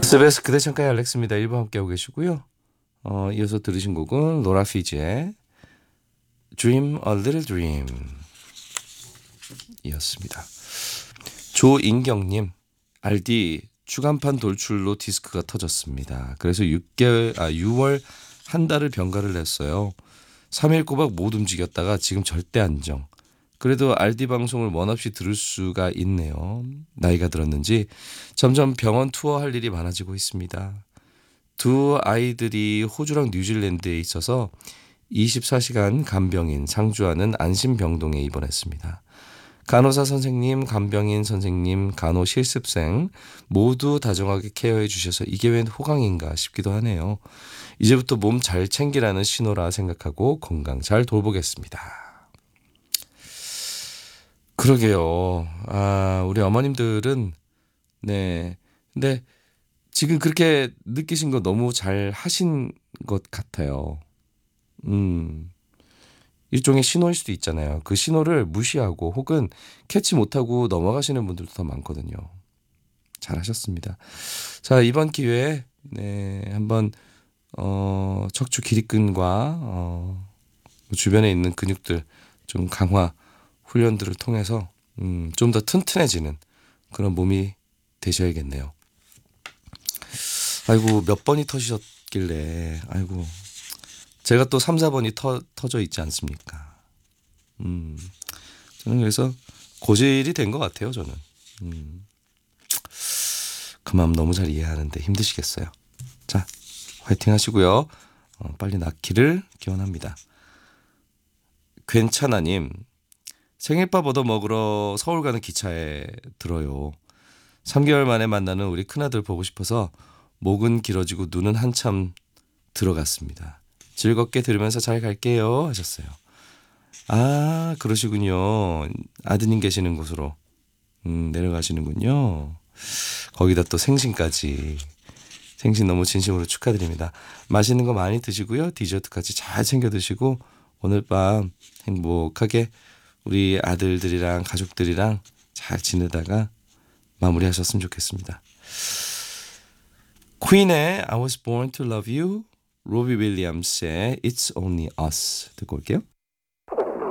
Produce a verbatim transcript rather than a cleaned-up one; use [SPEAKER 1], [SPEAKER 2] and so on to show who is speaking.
[SPEAKER 1] 에스비에스 그대 창가의 알렉스입니다. 일 부 함께하고 계시고요. 어, 이어서 들으신 곡은 로라 피지의 Dream a Little Dream 이었습니다. 조인경님, 알디 주간판 돌출로 디스크가 터졌습니다. 그래서 육 개월, 아, 유월 한 달을 병가를 냈어요. 삼 일 꼬박 못 움직였다가 지금 절대 안정. 그래도 알디 방송을 원없이 들을 수가 있네요. 나이가 들었는지 점점 병원 투어할 일이 많아지고 있습니다. 두 아이들이 호주랑 뉴질랜드에 있어서 이십사 시간 간병인 상주하는 안심병동에 입원했습니다. 간호사 선생님, 간병인 선생님, 간호 실습생 모두 다정하게 케어해 주셔서 이게 웬 호강인가 싶기도 하네요. 이제부터 몸 잘 챙기라는 신호라 생각하고 건강 잘 돌보겠습니다. 그러게요. 아, 우리 어머님들은 네. 근데 지금 그렇게 느끼신 거 너무 잘 하신 것 같아요. 음. 일종의 신호일 수도 있잖아요. 그 신호를 무시하고 혹은 캐치 못하고 넘어가시는 분들도 더 많거든요. 잘하셨습니다. 자, 이번 기회에 네, 한번 어, 척추 기립근과 어, 주변에 있는 근육들 좀 강화 훈련들을 통해서 음, 좀 더 튼튼해지는 그런 몸이 되셔야겠네요. 아이고, 몇 번이 터지셨길래 아이고, 제가 또 삼, 사 번이 터, 터져 있지 않습니까? 음, 저는 그래서 고질이 된 것 같아요, 저는. 음, 그 마음 너무 잘 이해하는데 힘드시겠어요. 자, 화이팅 하시고요. 어, 빨리 낫기를 기원합니다. 괜찮아님, 생일밥 얻어 먹으러 서울 가는 기차에 들어요. 삼 개월 만에 만나는 우리 큰아들 보고 싶어서 목은 길어지고 눈은 한참 들어갔습니다. 즐겁게 들으면서 잘 갈게요 하셨어요. 아, 그러시군요. 아드님 계시는 곳으로 음, 내려가시는군요. 거기다 또 생신까지. 생신 너무 진심으로 축하드립니다. 맛있는 거 많이 드시고요. 디저트까지 잘 챙겨 드시고 오늘 밤 행복하게 우리 아들들이랑 가족들이랑 잘 지내다가 마무리하셨으면 좋겠습니다. 퀸의 I was born to love you, 로비 윌리엄스의 It's only us 듣고 올게요.